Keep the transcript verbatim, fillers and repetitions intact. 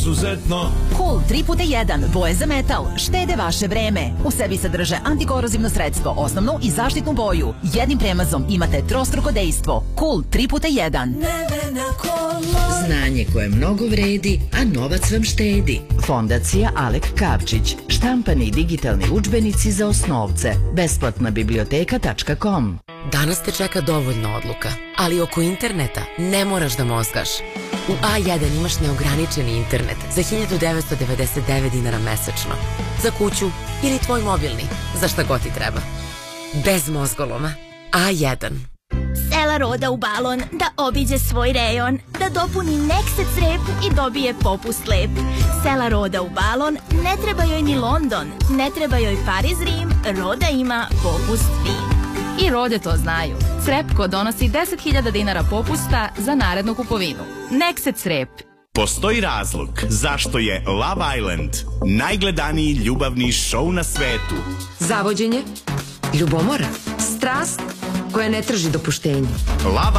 Izuzetno. Cool tri puta jedan, boje za metal, štede vaše vreme. U sebi sadrže antikorozivno sredstvo, osnovnu i zaštitnu boju. Jednim premazom imate trostruko dejstvo. Cool tri puta jedan. Znanje koje mnogo vredi, a novac vam štedi. Fondacija Alek Kavčić. Štampani i digitalni udžbenici za osnovce. Besplatna biblioteka tačka com. Danas te čeka dovoljno odluka, ali oko interneta ne moraš da mozgaš. U A jedan imaš neograničeni internet za hiljadu devetsto devedeset devet dinara mesečno. Za kuću ili tvoj mobilni, za šta god ti treba. Bez mozgoloma. A jedan. Sela Roda u balon, da obiđe svoj rejon, da dopuni Nexet rep i dobije popust lep. Sela Roda u balon, ne treba joj ni London, ne treba joj Pariz, Rim, Roda ima popust fin. I Rode to znaju. Srepko donosi deset hiljada dinara popusta za narednu kupovinu. Nexet Srep. Postoji razlog zašto je Love Island najgledaniji ljubavni show na svetu. Zavođenje, ljubomora, strast koja ne traži dopuštenje. Love